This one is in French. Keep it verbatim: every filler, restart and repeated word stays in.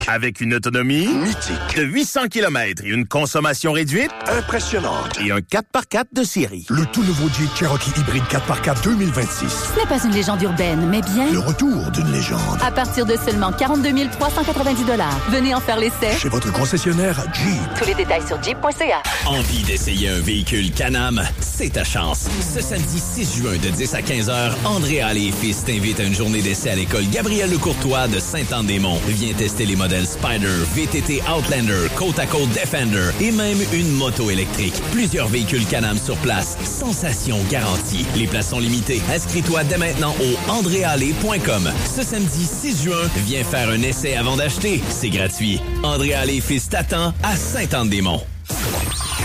Avec une autonomie mythique de huit cents kilomètres et une consommation réduite impressionnante. Et un quatre par quatre de série. Le tout nouveau Jeep Cherokee hybride quatre par quatre deux mille vingt-six. Ce n'est pas une légende urbaine, mais bien... Le retour d'une légende. À partir de seulement quarante-deux mille trois cent quatre-vingt-dix dollars. Venez en faire l'essai. Chez votre concessionnaire Jeep. Tous les détails sur jeep point c a. Envie d'essayer un véhicule Can-Am? C'est ta chance. Ce samedi six juin de dix à quinze heures, André Allé et Fils t'invite à une journée d'essai à l'école Gabriel-Lecourtois de Sainte-Anne-des-Monts. Viens tester les modèles Spider, V T T Outlander, Côte à Côte Defender et même une moto électrique. Plusieurs véhicules Can-Am sur place. Sensation garantie. Les places sont limitées. Inscris-toi dès maintenant au andré allé point com. Ce samedi six juin, viens faire un essai avant d'acheter. C'est gratuit. André Allé et Fils t'attend à Sainte-Anne-des-Monts.